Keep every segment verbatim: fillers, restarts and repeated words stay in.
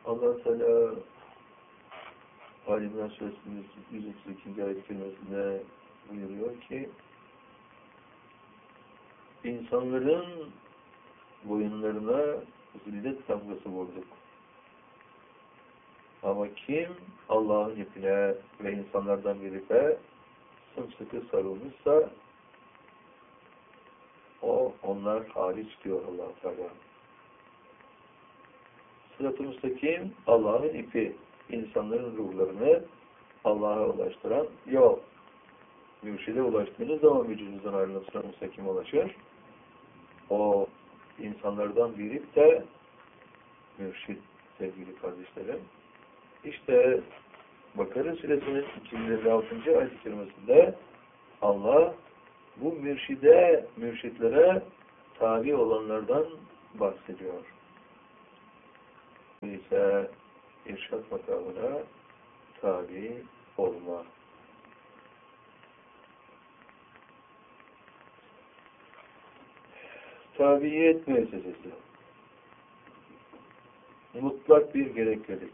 Allah Teala Ali İmran Suresi'nin yüz otuz ikinci ayet kelimesinde buyuruyor ki insanların boyunlarına zillet damgası vurduk. Ama kim Allah'ın ipine ve insanlardan birine sımsıkı sarılmışsa o onlar hariç diyor Allah Teala. Sırat-ı müstakim Allah'ın ipi, insanların ruhlarını Allah'a ulaştıran yol. Mürşide ulaştığınız zaman vücudunuzdan ayrılıp sırat-ı müstakime ulaşır. O insanlardan birip de mürşid sevgili kardeşlerim. İşte Bakara Suresinin iki yüz elli altıncı ayet-i kerimesinde Allah bu mürşide, mürşitlere tabi olanlardan bahsediyor. Bu ise irşad makamına tabi olma. Tabiyet müessesesi. Mutlak bir gereklilik.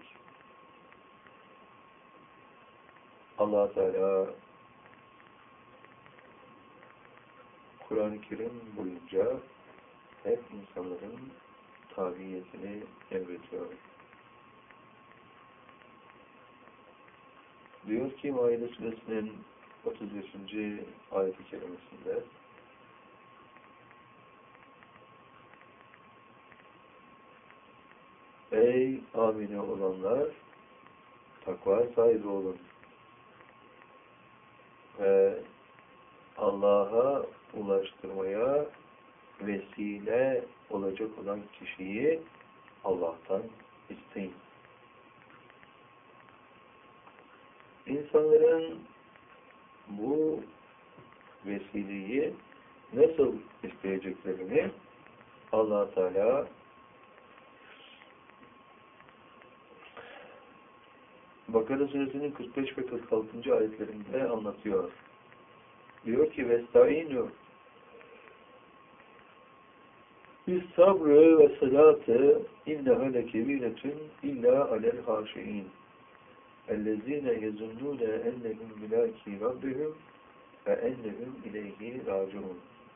Allah Teala Kur'an-ı Kerim boyunca hep insanların tabiyetini emrediyor. Diyor ki Maide Suresinin otuz beşinci ayet-i kerimesinde ey amine olanlar takva sahibi olun ve Allah'a ulaştırmaya vesile olacak olan kişiyi Allah'tan isteyin. İnsanların bu vesileyi nasıl isteyeceklerini Allah Teala Bakara Suresinin kırk beş ve kırk altıncı ayetlerinde anlatıyor. Diyor ki vestaînû bis sabrı ve salâtı inneha lekebîretun illâ alel hâşi'în ellezîne yezunnûne ennehum milâkî rabbihim ve ennehum ileyhi râciûn.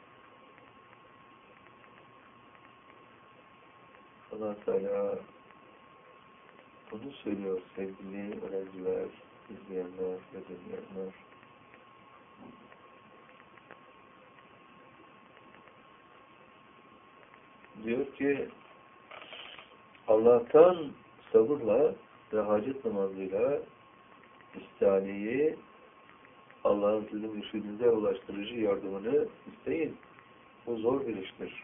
Allah Teala bunu söylüyor sevgili öğrenciler, izleyenler ve dinleyenler. Diyor ki Allah'tan sabırla ve hacet namazıyla istihaniyi Allah'ın sizin mürşidinize ulaştırıcı yardımını isteyin. Bu zor bir iştir.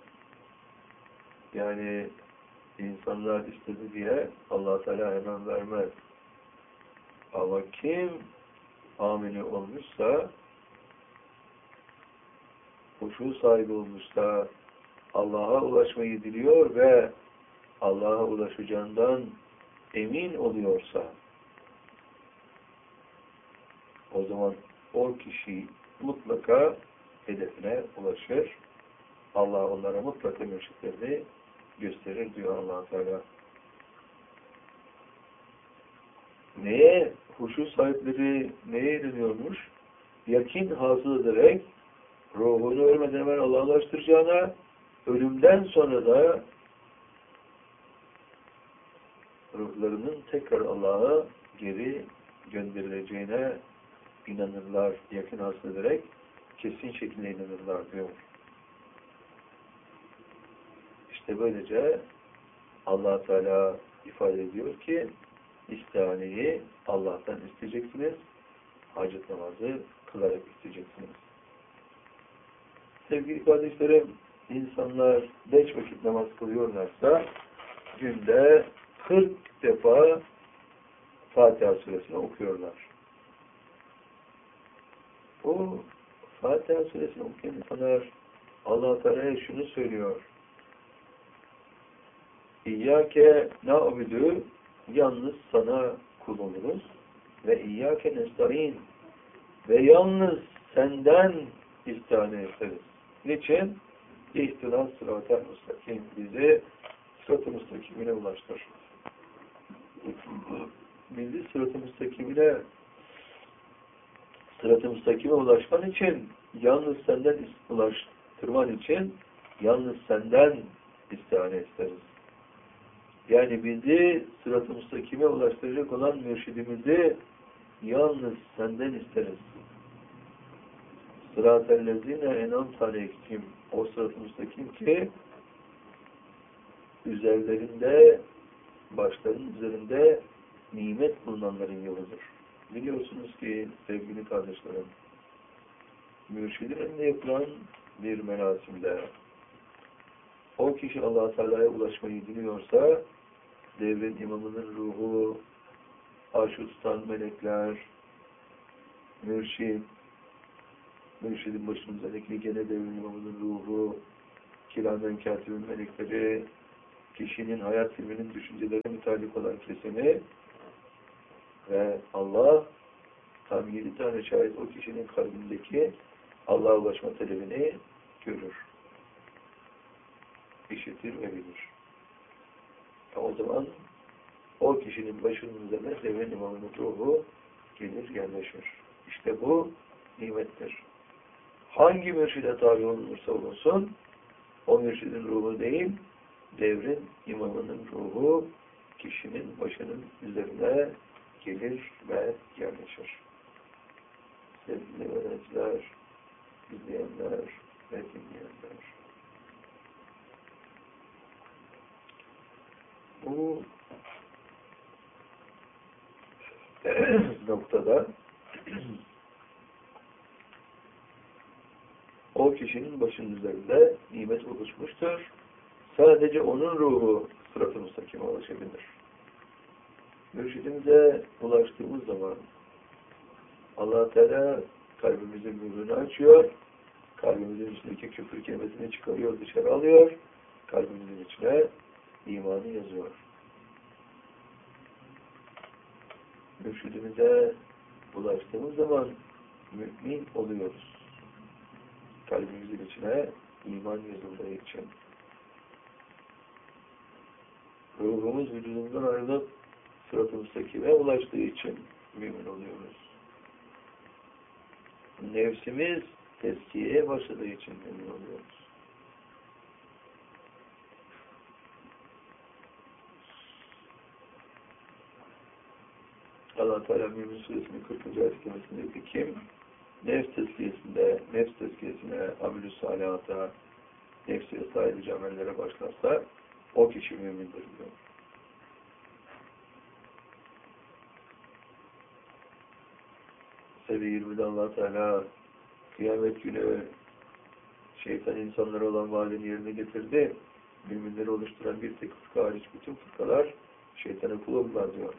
Yani insanlar istedi diye Allah Teala hemen vermez. Ama kim amini olmuşsa, huşu sahibi olmuşsa, Allah'a ulaşmayı diliyor ve Allah'a ulaşacağından emin oluyorsa, o zaman o kişi mutlaka hedefine ulaşır. Allah onlara mutlaka mürşitlerini gösterir diyor Allah Teala. Neye? Huşu sahipleri neye ediniyormuş? Yakin hasıl ederek ruhunu ölmeden hemen Allah'a ulaştıracağına, ölümden sonra da ruhlarının tekrar Allah'a geri gönderileceğine inanırlar, yakın hasıl ederek kesin şekilde inanırlar diyor. İşte böylece Allah Teala ifade ediyor ki istihaneyi Allah'tan isteyeceksiniz, hacet namazı kılarak isteyeceksiniz. Sevgili kardeşlerim, insanlar beş vakit namaz kılıyorlarsa günde kırk defa Fatiha suresini okuyorlar. Bu Fatiha suresini okuyan insanlar Allah Teala şunu söylüyor. İyyâke na'budu, yalnız sana kul oluruz ve İyyâke nesta'in, ve yalnız senden istihane ederiz. Niçin? İhtilâs sırat-ı müstakim, bizi sırat-ı müstakimine ulaştır. sırat-ı müstakimine sırat-ı müstakime ulaşman için yalnız senden ulaştırman için yalnız senden istihane isteriz. Yani bizi sırat-ı müstakime ulaştıracak olan mürşidimizi yalnız senden isteriz. Sırat-ellezine en'amte aleyhim, o sırat-ı müstakim ki üzerlerinde, başların üzerinde nimet bulunanların yoludur. Biliyorsunuz ki sevgili kardeşlerim, mürşidin önünde yapılan bir merasimde o kişi Allah-u Teala'ya ulaşmayı diliyorsa devrin imamının ruhu, arş-ı tutan melekler, mürşid, mürşidin başımızdaki gene devrin imamının ruhu, kiramen katibin melekleri, kişinin hayat filminin düşüncelerine mütalik olan kesimi ve Allah tam yedi tane şahit o kişinin kalbindeki Allah'a ulaşma talebini görür, işitir ve bilir. O zaman o kişinin başının üzerine devrin imamının ruhu gelir, yerleşir. İşte bu nimettir. Hangi mürşide tabi olunursa olunsun, o mürşidin ruhu değil, devrin imamının ruhu kişinin başının üzerine gelir ve yerleşir. Sevgili öğrenciler, izleyenler ve dinleyenler. Bu noktada o kişinin başının üzerinde nimet oluşmuştur. Sadece onun ruhu sırat-ı müstakime ulaşabilir. Mürşidimize ulaştığımız zaman Allah-u Teala kalbimizin mührünü açıyor, kalbimizin içindeki küfür kelimesini çıkarıyor, dışarı alıyor, kalbimizin içine imanı yazıyor. Mürşidimize ulaştığımız zaman mümin oluyoruz. Kalbimizin içine iman yazıldığı için. Ruhumuz vücudumuzdan ayrılıp sırat-ı müstakime ulaştığı için mümin oluyoruz. Nefsimiz tezkiyeye başladığı için mümin oluyoruz. Allah-u Teala Mümin Suresinin kırkıncı ayet-i kerimesinde kim nefs tezkiyesinde, nefs tezkiyesine, amel-ü salihata, nefsi ıslah edici amellere başlarsa o kişi mümindir diyor. Sebebi yirmide Allah Teala kıyamet günü şeytan insanlara olan vaadini yerine getirdi. Müminleri oluşturan bir tek fırka hariç bütün fırkalar şeytana kul oldular diyor.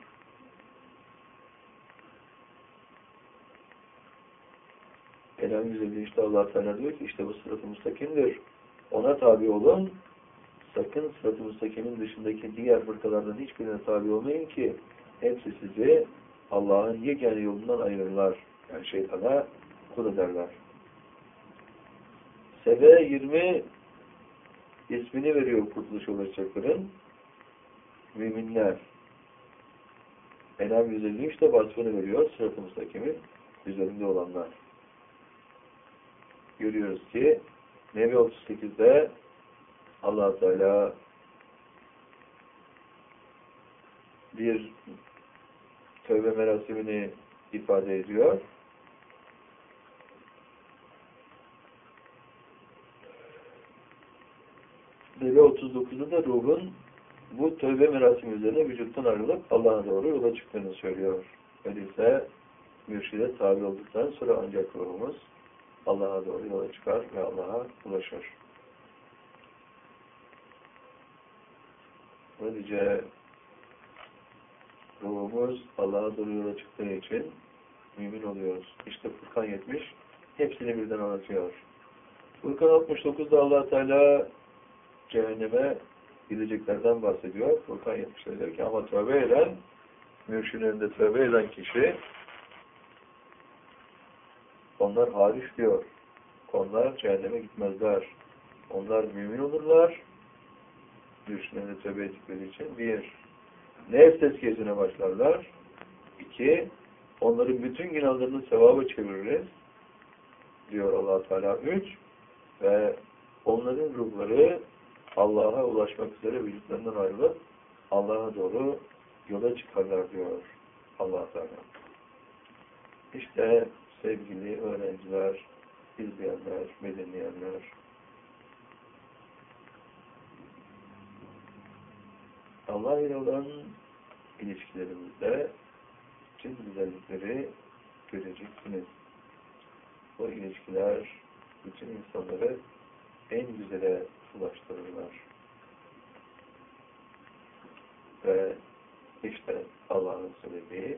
Kelam güzelliği işte Allah Teala diyor ki işte bu sırat-ı müstakimdir. Ona tabi olun. Sakın sırat-ı müstakimin dışındaki diğer fırkalardan hiçbirine tabi olmayın ki hepsi sizi Allah'ın yegane yolundan ayırırlar. Yani şeytana kul ederler. Sebe yirmi ismini veriyor kurtuluş olacakların. Müminler. Enam yüz elli üç de vasfını veriyor sırat-ı müstakimin üzerinde olanlar. Görüyoruz ki Nebi otuz sekizde Allah-u Teala bir tövbe merasimini ifade ediyor. Nebi otuz dokuzda da ruhun bu tövbe merasimi üzerine vücuttan ayrılıp Allah'a doğru yola çıktığını söylüyor. Öyleyse mürşide tabi olduktan sonra ancak ruhumuz Allah'a doğru yola çıkar ve Allah'a ulaşır. Böylece ruhumuz Allah'a doğru yola çıktığı için mümin oluyoruz. İşte Furkan yetmiş hepsini birden anlatıyor. Furkan altmış dokuzda Allah Teala cehenneme gideceklerden bahsediyor. Furkan yetmişte diyor ki ama tövbe eden, mürşidinde tövbe eden kişi onlar hariç diyor. Onlar cehenneme gitmezler. Onlar mümin olurlar. Mürşidinde tövbe ettikleri için bir, nefs tezkiyesine başlarlar. İki, onların bütün günahlarını sevaba çeviririz diyor Allah Teala. Üç, ve onların ruhları Allah'a ulaşmak üzere vücutlarından ayrılıp Allah'a doğru yola çıkarlar diyor Allah Teala. İşte sevgili öğrenciler, izleyenler, medeniyenler, Allah ile olan ilişkilerimizde tüm güzellikleri göreceksiniz. Bu ilişkiler bütün insanları en güzele ulaştırırlar. Ve işte Allah'ın söylediği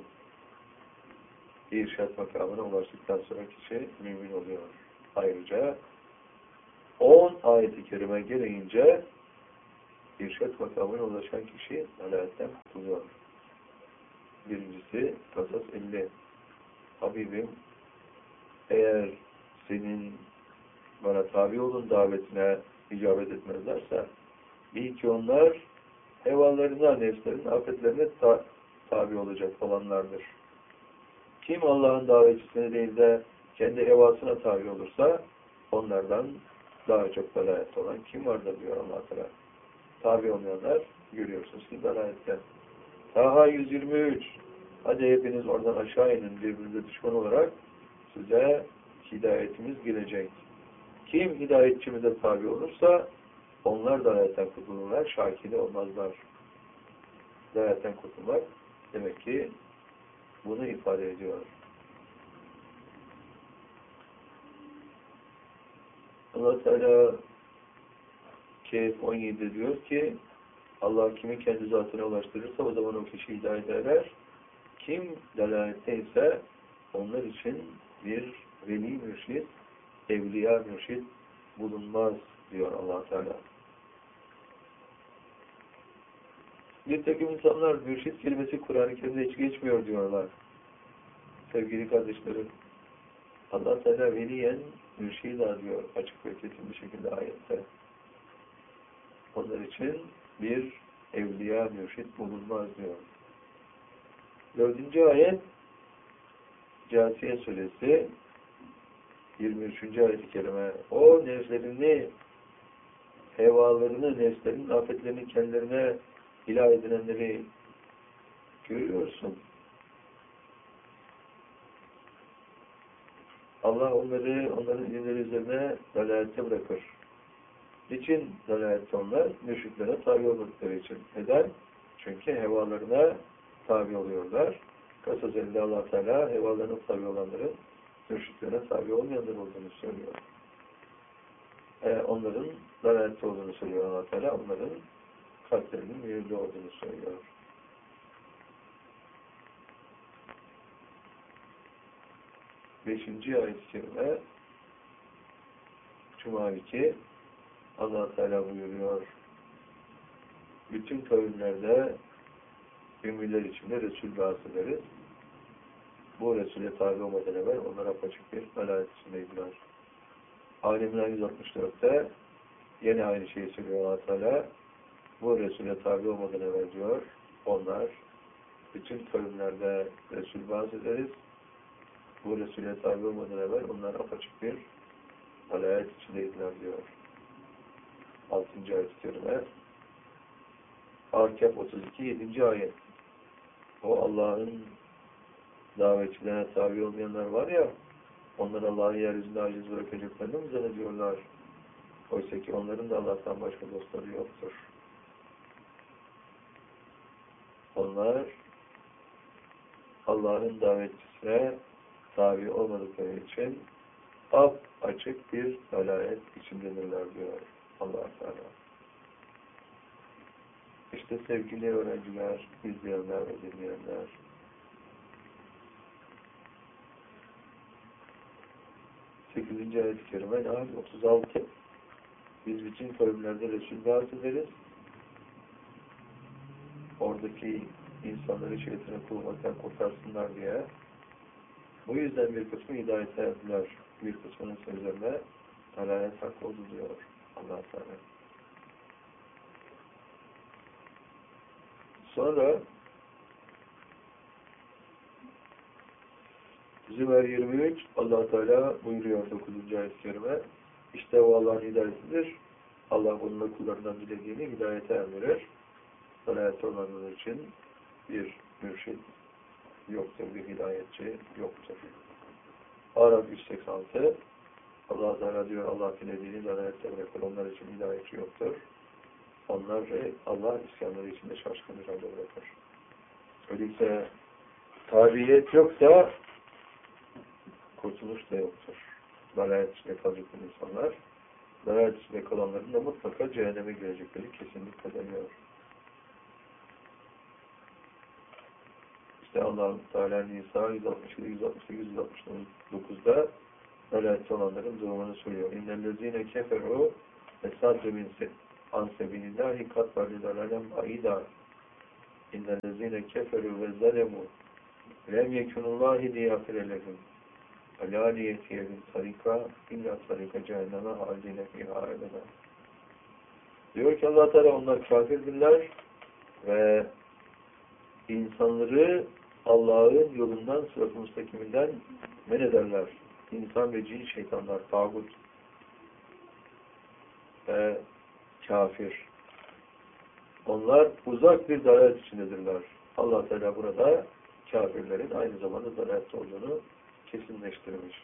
irşad makamına ulaştıktan sonra kişi mümin oluyor. Ayrıca on ayet-i kerime gelince irşad makamına ulaşan kişi dalaletten kurtuluyor. Birincisi Kasas elli. Habibim, eğer senin bana tabi olun davetine icabet etmezlerse, bil ki onlar hevalarına, nefslerine, afetlerine ta tabi olacak olanlardır. Kim Allah'ın davetçisine değil de kendi hevasına tabi olursa, onlardan daha çok dalalet olan kim vardır diyor Allah Teala. Tabi olmayanlar görüyorsunuz ki dalalette. Taha yüz yirmi üç. Hadi hepiniz oradan aşağı inin birbirinize düşman olarak size hidayetimiz gelecek. Kim hidayetçimize tabi olursa onlar dalaletten kurtulurlar, şakide olmazlar. Dalaletten kurtulmak demek ki bunu ifade ediyor. Allah Teala Kehf on yedi diyor ki Allah kimi kendi zatına ulaştırırsa o zaman o kişi hidayet eder. Kim dalalette ise onlar için bir veli mürşid, evliya mürşid bulunmaz diyor Allah Teala. Bir takım insanlar mürşid kelimesi Kur'an-ı Kerim'de hiç geçmiyor diyorlar. Sevgili kardeşlerim, Allah Teala veliyen mürşida diyor açık ve kesin bir şekilde ayette. Onlar için bir evliya mürşid bulunmaz diyor. Dördüncü ayet Câsiye Suresi yirmi üçüncü ayet-i kerime. O nefslerini, hevalarını, nefslerinin afetlerini kendilerine ilah edinenleri görüyorsun. Allah onları, onların ilimleri üzerine dalalette bırakır. Niçin dalalette onlar? Mürşitlere tabi oldukları için. Neden? Çünkü hevalarına tabi oluyorlar. Kasas elinde Allah Teala hevalarına tabi olanların mürşitlere tabi olmayanlar olduğunu söylüyor. Ee, onların dalalette olduğunu söylüyor Allah Teala. Onların kalplerinin mühürlü olduğunu söylüyor. Beşinci ayet-i kerime Cuma iki Allah Teala buyuruyor. Bütün kavimlerde ümmiler içinde Resul bahsederiz. Bu Resul'e tabi olmadan evvel onlara apaçık bir dalalet içindeydiler. Alimler yüz altmış dörtte yine aynı şeyi söylüyor Allah Teala. Bu Resul'e tabi olmadan evvel diyor, onlar bütün kavimlerde Resul bahsederiz. Bu Resul'e tabi olmadan evvel onlar apaçık bir dalalet içindeydiler diyor. Altıncı ayet-i kerime. Ahkaf otuz iki yedinci ayet. O Allah'ın davetçilerine tabi olmayanlar var ya, onlar Allah'ın yeryüzünde aciz bırakacaklarını mı zannediyorlar? Oysa ki onların da Allah'tan başka dostları yoktur. Onlar Allah'ın davetçisine tabi olmadıkları için ap açık bir dalalet içindedirler diyor Allah Teala. İşte sevgili öğrenciler, izleyenler ve dinleyenler, sekizinci ayet-i kerime Nahl otuz altı. Biz bütün kavimlerde Resul bahsederiz. Oradaki insanları şeytana kullanmaktan kurtarsınlar diye. Bu yüzden bir kısmı hidayete erdiler. Bir kısmının sözlerine dalalet hak oldu diyor Allah Teala. Sonra Zümer yirmi üç Allah Teala buyuruyor dokuzuncu ayet-i kerime. İşte o Allah'ın hidayetidir. Allah onunla kullarından dilediğini hidayete erdirir. Dalayette olanlar için bir mürşid yoktur, bir hidayetçi yoktur. Araf yüz seksen altı Allah Teala diyor, Allah dilediğini dalayette bırakır. Onlar için hidayetçi yoktur. Onlar Allah isyanları içinde şaşkın bir halde bırakır. Öyleyse tabiyet yoksa kurtuluş da yoktur. Dalayet içinde kalacak insanlar, dalayet içinde kalanların da mutlaka cehenneme girecekleri kesinlikle demiyor. İşte Allah Teala Nisa yüz altmış yedi, yüz altmış sekiz, yüz altmış dokuzda dalayette olanların durumunu söylüyor. İnnellezine keferu esadü minsin ansebinillahi katbarli dalalem aida innellezine keferu ve zalemu lem yekunullahi diyafirelehum alâliyetiyevin tarika illa tarika cehenneme haldine fîhâ ebeden. Diyor ki Allah Teala onlar kafirdirler ve insanları Allah'ın yolundan, sırat-ı müstakiminden men ederler. İnsan ve cin şeytanlar, tağut ve kafir. Onlar uzak bir dalalet içindedirler. Allah Teala burada kafirlerin aynı zamanda dalalette olduğunu kesinleştirmiş.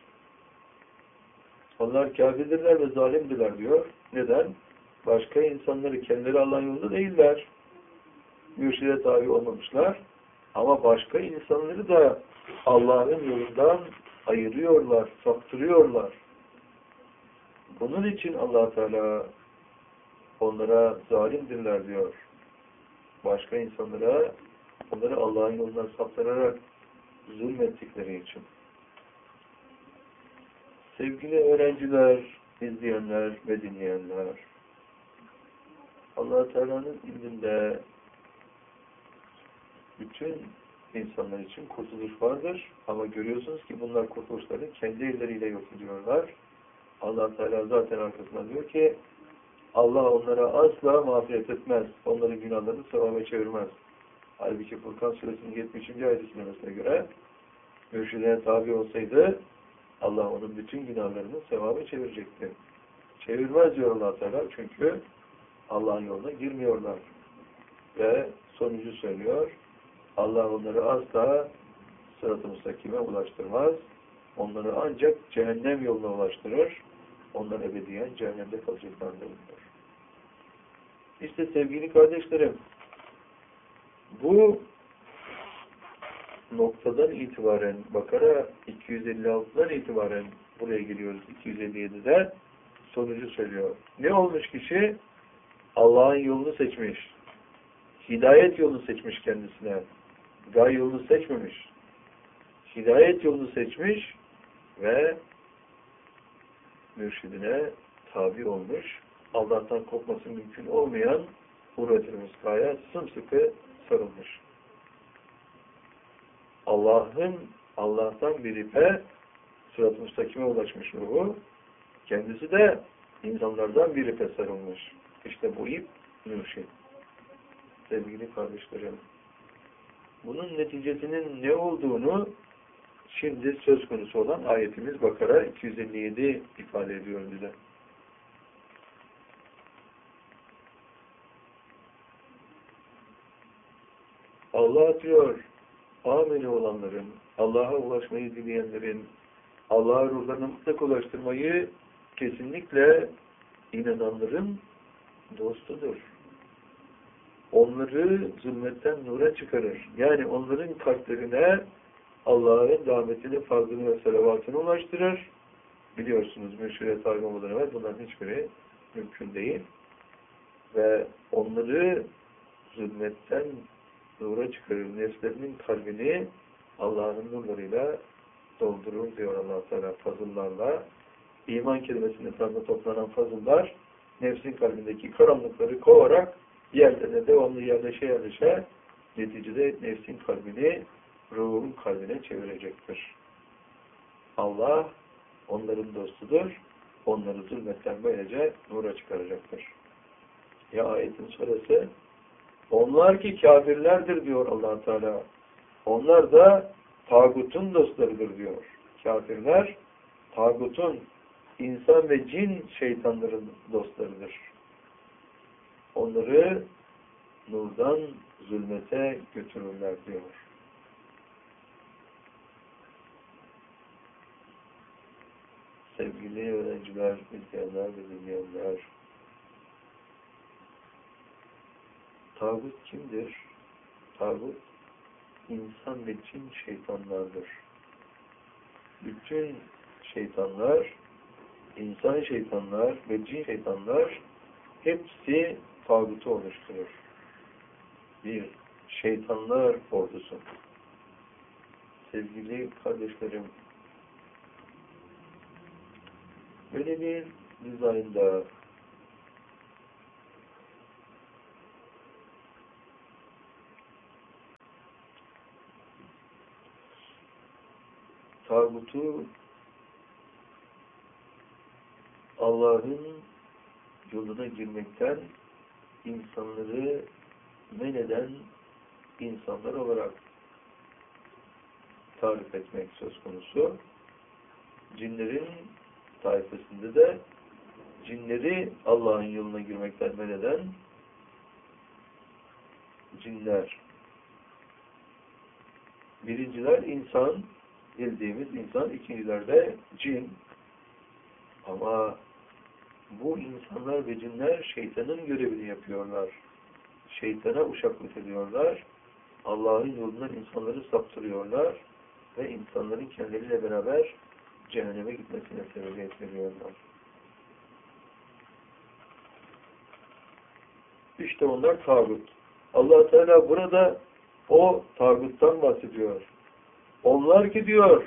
Onlar kafirdirler ve zalimdirler diyor. Neden? Başka insanları kendileri Allah'ın yolunda değiller. Mürşide tabi olmamışlar. Ama başka insanları da Allah'ın yolundan ayırıyorlar, saptırıyorlar. Bunun için Allah Teala onlara zalimdirler diyor. Başka insanlara onları Allah'ın yolundan saptırarak zulmettikleri için. Sevgili öğrenciler, izleyenler ve dinleyenler, Allah Teala'nın indinde bütün insanlar için kurtuluş vardır. Ama görüyorsunuz ki bunlar kurtuluşları kendi elleriyle yok ediyorlar. Allah Teala zaten arkasından diyor ki Allah onlara asla mağfiret etmez. Onların günahlarını sevaba çevirmez. Halbuki Furkan Suresinin yetmişinci ayet-i kerimesine göre mürşidine tabi olsaydı Allah onun bütün günahlarını sevaba çevirecekti. Çevirmez diyor Allah Teala çünkü Allah'ın yoluna girmiyorlar. Ve sonucu söylüyor. Allah onları asla sırat-ı müstakime ulaştırmaz. Onları ancak cehennem yoluna ulaştırır. Onlar ebediyen cehennemde kalacaklardır. İşte sevgili kardeşlerim, bu noktadan itibaren, Bakara iki yüz elli altıdan itibaren buraya geliyoruz iki yüz elli yedide sonucu söylüyor. Ne olmuş kişi? Allah'ın yolunu seçmiş. Hidayet yolunu seçmiş kendisine. Gay yolunu seçmemiş. Hidayet yolunu seçmiş ve mürşidine tabi olmuş. Allah'tan kopması mümkün olmayan hurret-i müskaya sımsıkı sarılmış. Allah'ın Allah'tan bir ipe sırat-ı müstakime ulaşmış ruhu. Kendisi de insanlardan bir ipe sarılmış. İşte bu ip mürşid. Sevgili kardeşlerim, bunun neticesinin ne olduğunu şimdi söz konusu olan ayetimiz Bakara iki yüz elli yedi ifade ediyor bize. Allah diyor, ameli olanların, Allah'a ulaşmayı dileyenlerin, Allah'a ruhlarına mutlak ulaştırmayı kesinlikle inananların dostudur. Onları zulmetten nura çıkarır. Yani onların kalplerine Allah'ın rahmetini, fazlını ve selavatını ulaştırır. Biliyorsunuz mürşide tabi olmadan evvel bunların hiçbiri mümkün değil. Ve onları zulmetten nura çıkarır. Nefslerinin kalbini Allah'ın nurlarıyla doldurur diyor Allah Teala fazıllarla. İman kelimesinin etrafında toplanan fazıllar nefsin kalbindeki karanlıkları kovarak yerlerine devamlı yerleşe yerleşe neticede nefsin kalbini ruhun kalbine çevirecektir. Allah onların dostudur. Onları zulmetten böylece nura çıkaracaktır. Ya ayetin sonrası onlar ki kafirlerdir diyor Allah Teala. Onlar da tağutun dostlarıdır diyor. kafirler, tağutun, insan ve cin şeytanların dostlarıdır. Onları nurdan zulmete götürürler diyor. Sevgili öğrenciler, izleyenler ve dinleyenler, tağut kimdir? Tağut, insan ve cin şeytanlardır. Bütün şeytanlar, insan şeytanlar ve cin şeytanlar hepsi tağutu oluşturur. Bir şeytanlar ordusu. Sevgili kardeşlerim, böyle bir dizaynda tağutu Allah'ın yoluna girmekten insanları men eden insanlar olarak tarif etmek söz konusu. Cinlerin taifesinde de cinleri Allah'ın yoluna girmekten men eden cinler. Birinciler insan, bildiğimiz insan, ikinciler de cin. Ama bu insanlar ve cinler şeytanın görevini yapıyorlar. Şeytana uşaklık ediyorlar. Allah'ın yolundan insanları saptırıyorlar ve insanların kendileriyle beraber cehenneme gitmesine sebebiyet veriyorlar. İşte onlar tağut. Allah Teala burada o tağuttan bahsediyor. Onlar ki diyor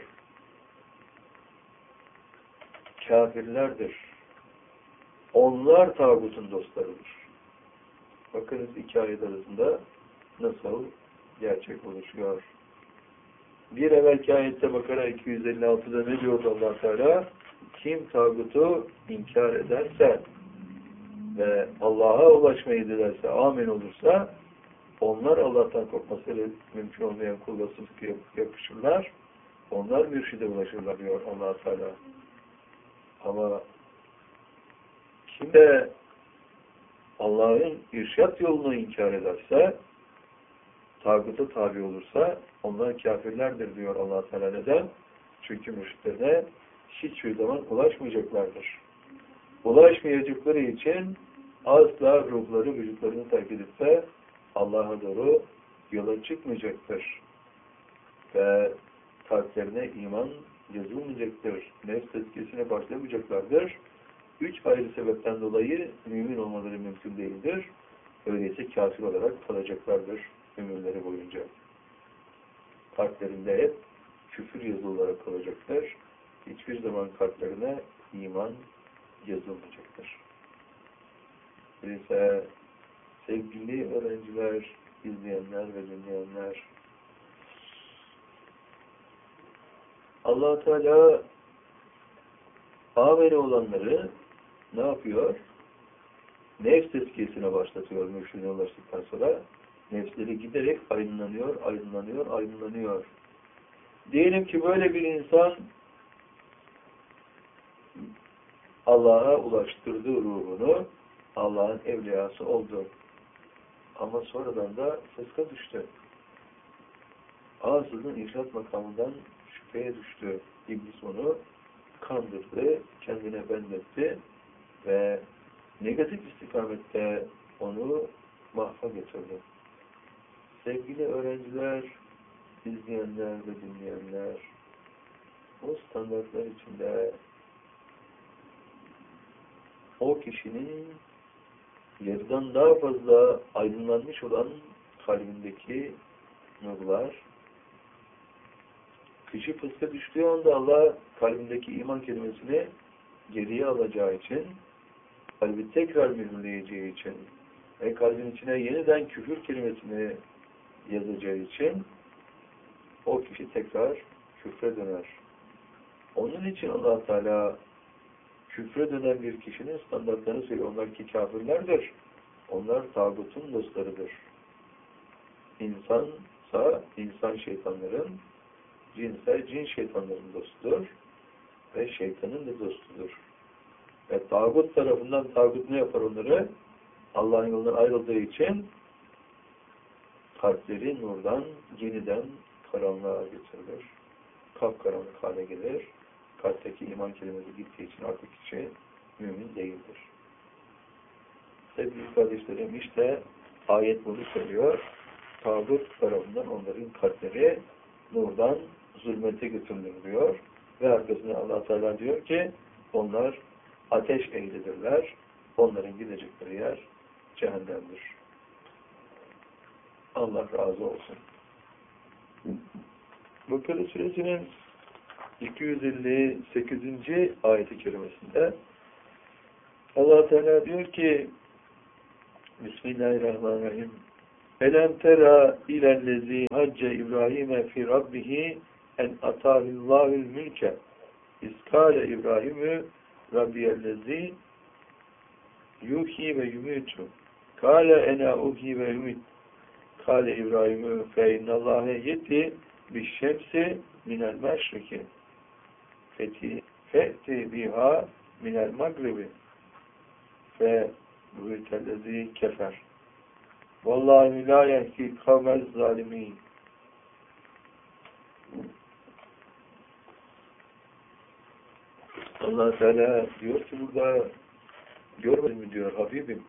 kafirlerdir. Onlar tağutun dostlarıdır. Bakınız iki ayet arasında nasıl gerçek oluşuyor. Bir evvelki ayette Bakara iki yüz elli altıda ne diyordu Allah Teala? Kim tağutu inkar ederse ve Allah'a ulaşmayı dilerse, amin olursa, onlar Allah'tan korkması mümkün olmayan kulga sıkı yapışırlar. Onlar mürşide ulaşırlar diyor Allah Teala. Ama kim de Allah'ın irşat yolunu inkar ederse, tağuta tabi olursa, onlar kafirlerdir diyor Allah Teala. Neden? Çünkü mürşitlerine hiçbir zaman ulaşmayacaklardır. Ulaşmayacakları için asla ruhları, vücutlarını terk edip de Allah'a doğru yola çıkmayacaktır. Ve kalplerine iman yazılmayacaktır. Nefs tezkiyesine başlamayacaklardır. Üç ayrı sebepten dolayı mümin olmaları mümkün değildir. Öyleyse kafir olarak kalacaklardır ömürleri boyunca. Kalplerinde hep küfür yazılı olarak kalacaktır. Hiçbir zaman kalplerine iman yazılmayacaktır. Öyleyse sevgili öğrenciler, izleyenler ve dinleyenler, Allah Teala ameli olanları ne yapıyor? Nefs tezkiyesine başlatıyor mürşidine ulaştıktan sonra. Nefsleri giderek aydınlanıyor, aydınlanıyor, aydınlanıyor. Diyelim ki böyle bir insan Allah'a ulaştırdı ruhunu, Allah'ın evliyası oldu. Ama sonradan da fıska düştü. Ansızın irşat makamından şüpheye düştü. İblis onu kandırdı, kendine benzetti ve negatif istikamette onu mahva getirdi. Sevgili öğrenciler, izleyenler ve dinleyenler, o standartlar içinde o kişinin yarıdan daha fazla aydınlanmış olan kalbindeki nurlar, kişi fıska düştüğü anda Allah kalbindeki iman kelimesini geriye alacağı için, kalbi tekrar mühürleyeceği için ve kalbin içine yeniden küfür kelimesini yazacağı için o kişi tekrar küfre döner. Onun için Allah Teala küfre dönen bir kişinin standartlarını söylüyor. Onlar ki kafirlerdir. Onlar tağutun dostlarıdır. İnsansa, insan şeytanların, cinse cin şeytanların dostudur ve şeytanın da dostudur. Ve tağut tarafından tağut ne yapar onları? Allah'ın yolundan ayrıldığı için kalpleri nurdan, yeniden karanlığa getirilir. Kapkaranlık hale gelir. Kalpteki iman kelimesi gittiği için artık kişi mümin değildir. Sevgili kardeşlerim, işte ayet bunu söylüyor. Tağut tarafından onların kalpleri nurdan zulmete götürülür diyor. Ve arkasında Allah Teala diyor ki onlar ateş ehlidirler. Onların gidecekleri yer cehennemdir. Allah razı olsun. Bakara Suresinin iki yüz elli sekizinci ayet-i kerimesinde Allah Teala diyor ki Bismillahirrahmanirrahim. Elem tera ilellezî hacce İbrahim'e fi rabbihi en atâhillâhul mülke İskâle İbrahim'ü rabbiyellezî yuhî ve yumîtü kâle enâ uhî ve yumît kâle İbrahim'ü fe innallâhe yeti bişşemsi minel meşriki feti fe'ti biha minel magribi fe buhitellezî kefer vallahi la yehki kavmez zalimîn. Allah Teala diyor ki burada görmedin mi diyor Habibim,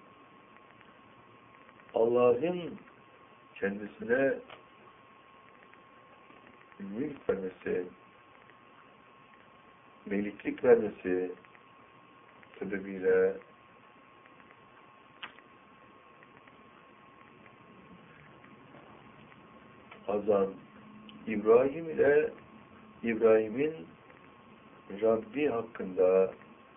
Allah'ın kendisine mülk vermesi, meliklik vermesi sebebiyle azan İbrahim ile İbrahim'in Rabbi hakkında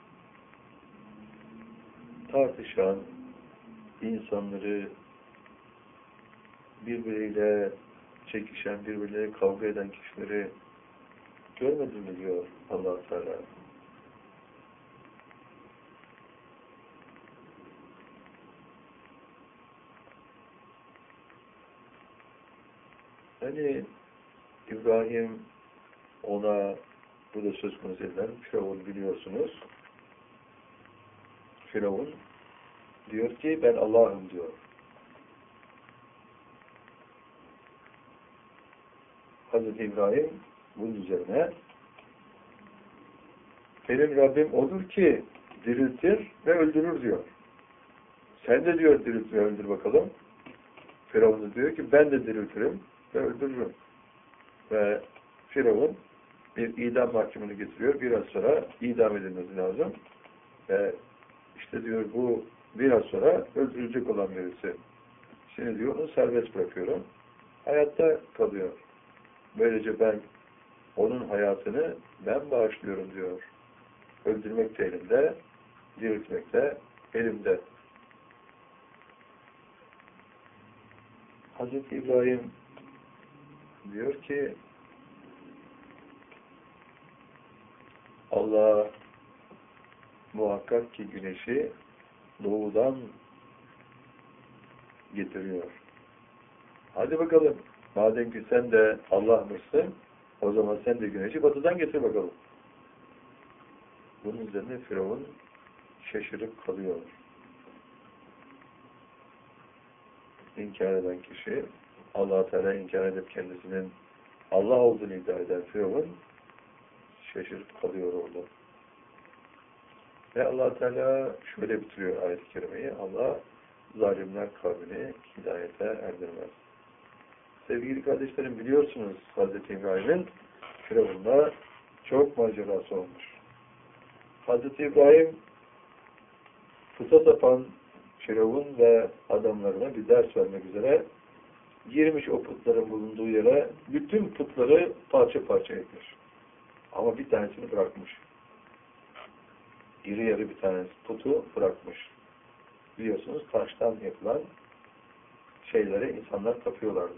tartışan insanları, birbiriyle çekişen, birbirleriyle kavga eden kişileri görmedin mi diyor Allah Teala. Hani İbrahim ona burada söz konusu edilen Firavun biliyorsunuz. Firavun diyor ki ben Allah'ım diyor. Hazreti İbrahim bunun üzerine benim Rabbim odur ki diriltir ve öldürür diyor. Sen de diyor dirilt ve öldür bakalım. Firavun diyor ki ben de diriltirim ve öldürürüm. Ve Firavun bir idam mahkumunu getiriyor. Biraz sonra idam edilmesi lazım. Ve işte diyor bu biraz sonra öldürülecek olan birisi. Şimdi diyor onu serbest bırakıyorum. Hayatta kalıyor. Böylece ben onun hayatını ben bağışlıyorum diyor. Öldürmek de elimde, diriltmek de elimde. Hazreti İbrahim diyor ki Allah muhakkak ki güneşi doğudan getiriyor. Hadi bakalım. Madem ki sen de Allah mısın, o zaman sen de güneşi batıdan getir bakalım. Bunun üzerine Firavun şaşırıp kalıyor. İnkar eden kişi, Allah-u Teala inkar edip kendisinin Allah olduğunu iddia eden Firavun şaşırıp kalıyor orada. Ve Allah Teala şöyle bitiriyor ayet-i kerimeyi. Allah zalimler kavmini hidayete erdirmez. Sevgili kardeşlerim biliyorsunuz Hazreti İbrahim'in Firavun'la çok macerası olmuş. Hazreti İbrahim fısa sapan Firavun ve adamlarına bir ders vermek üzere girmiş o putların bulunduğu yere bütün putları parça parça etmiş. Ama bir tanesini bırakmış. İri yarı bir tanesi putu bırakmış. Biliyorsunuz taştan yapılan şeylere insanlar tapıyorlardı.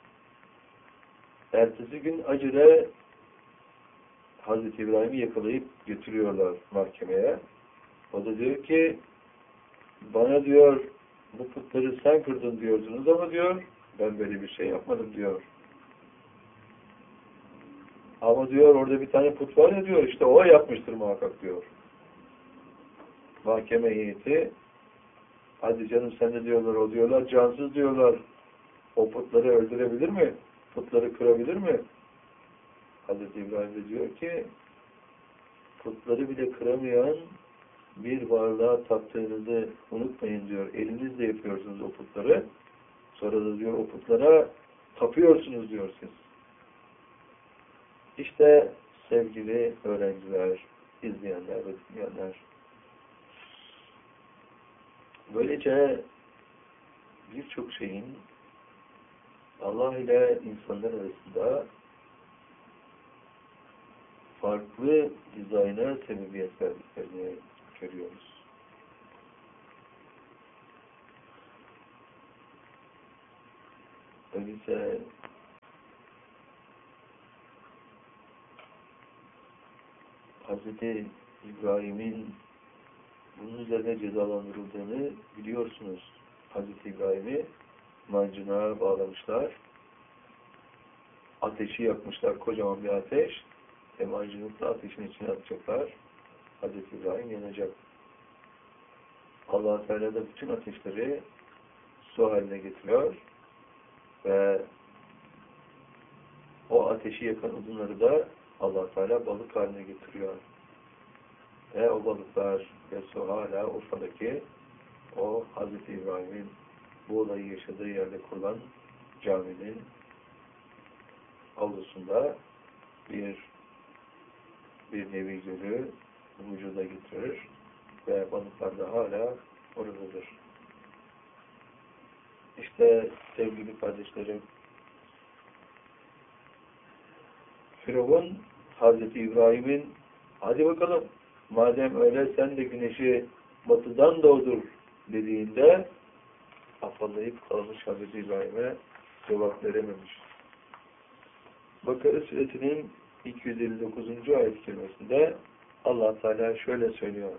Ertesi gün acele Hazreti İbrahim'i yakalayıp götürüyorlar mahkemeye. O da diyor ki bana diyor bu putları sen kırdın diyordunuz ama diyor ben böyle bir şey yapmadım diyor. Ama diyor orada bir tane put var ya diyor, işte o yapmıştır muhakkak diyor. Mahkeme heyeti, hadi canım sen de diyorlar, o diyorlar, cansız diyorlar. O putları öldürebilir mi? Putları kırabilir mi? Hazreti İbrahim de diyor ki, putları bile kıramayan bir varlığa taptığınızı unutmayın diyor. Elinizle yapıyorsunuz o putları. Sonra da diyor o putlara tapıyorsunuz diyor siz. İşte sevgili öğrenciler, izleyenler ve dinleyenler, böylece birçok şeyin Allah ile insanlar arasında farklı dizayna sebebiyet verdiklerini görüyoruz. Öyleyse Hazreti İbrahim'in bunun üzerine cezalandırıldığını biliyorsunuz. Hazreti İbrahim'i mancınığa bağlamışlar. Ateşi yakmışlar, kocaman bir ateş. Ve mancınıkla ateşin içine atacaklar. Hazreti İbrahim yanacak. Allah-u Teala da bütün ateşleri su haline getiriyor. Ve o ateşi yakan odunları da Allah-u Teala balık haline getiriyor. Ve o balıklar ve su hala Urfa'daki o Hazreti İbrahim'in bu olayı yaşadığı yerde kurulan caminin avlusunda bir bir nevi gölü vücuda getirir ve balıklar da hala oradadır. İşte sevgili kardeşlerim, Firavun Hazreti İbrahim'in hadi bakalım madem öyle sen de güneşi batıdan doğdur dediğinde afallayıp kalmış Hazreti İbrahim'e cevap verememiş. Bakara suresinin iki yüz elli dokuzuncu ayet kelimesinde Allah Teala şöyle söylüyor.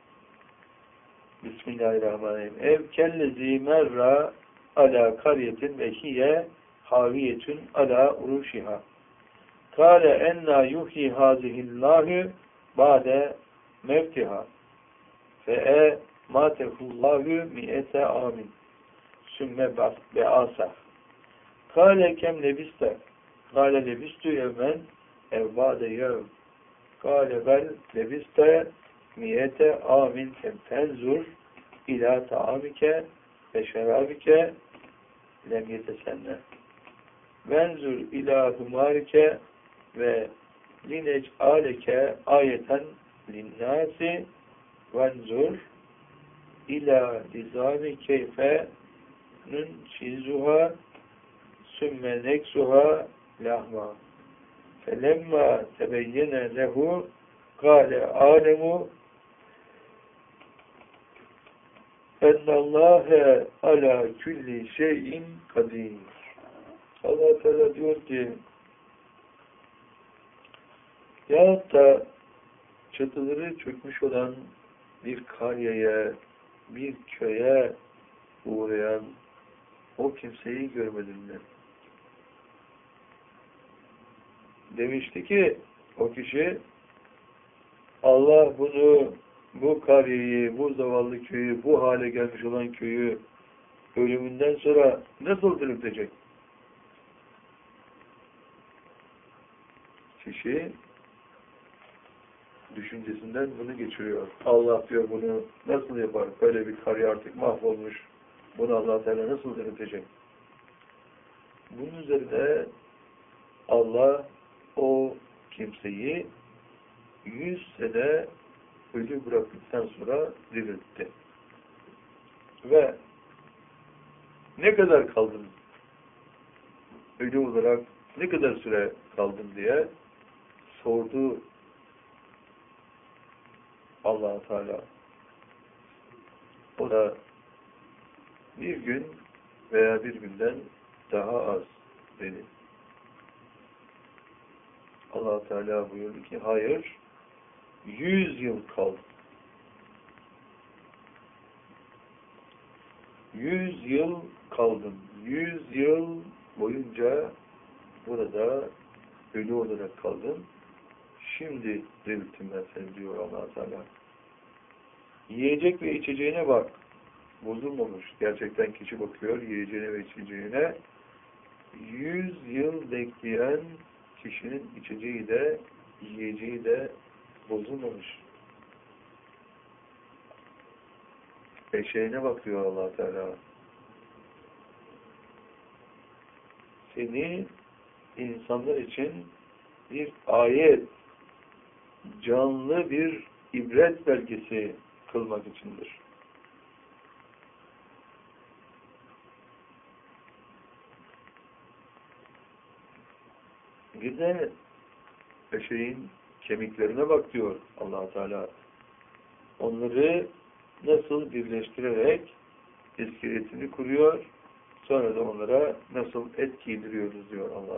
Bismillahirrahmanirrahim. Ev kellezi merra ala kariyetin ve hiye haviyetun ala uruşiha. Kâle enna yuhyi hazihillâhü ba'de mevtiha. Fe'e matehullâhü mi'ete amin. Sümme be'asah. Kâle kem lebiste. Kâle lebistü yevmen ev ba'de yevm. Kâle vel lebiste miyete amin tenzur ila ta'amike ve şerabike lem yetesenne. Venzur ila humarike ve linec aleke ayeten linnâsi venzur ila dizami keyfe nunşizuha sümme neksuha lahma. Felemma tebeyyene lehu kâle âlemu ennallâhe alâ külli şeyin kadir. Allah Teala diyor ki yahut da çatıları çökmüş olan bir karyaya, bir köye uğrayan o kimseyi görmedin mi? Demişti ki o kişi Allah bunu, bu kariyeyi, bu zavallı köyü, bu hale gelmiş olan köyü ölümünden sonra nasıl diriltecek? Kişi düşüncesinden bunu geçiriyor. Allah diyor bunu nasıl yapar? Böyle bir kariye artık mahvolmuş. Bunu Allah Teala nasıl diriltecek? Bunun üzerine Allah o kimseyi yüz sene ölü bıraktıktan sonra diriltti. Ve ne kadar kaldın? Ölü olarak ne kadar süre kaldın diye sordu Allah Teala. O da bir gün veya bir günden daha az dedi. Allah Teala buyurdu ki hayır, yüz yıl kaldı. Yüz yıl kaldın. Yüz yıl boyunca burada ölü olarak kaldın. Şimdi dirilttim ben seni diyor Allah Teala. Yiyecek ve içeceğine bak. Bozulmamış. Gerçekten kişi bakıyor yiyeceğine ve içeceğine. Yüz yıl bekleyen kişinin içeceği de yiyeceği de bozulmamış. Eşeğine bakıyor Allah Teala. Seni insanlar için bir ayet, canlı bir ibret belgesi kılmak içindir. Bir de eşeğin kemiklerine bak diyor Allah Teala. Onları nasıl birleştirerek iskeletini kuruyor, sonra da onlara nasıl et giydiriyoruz diyor Allah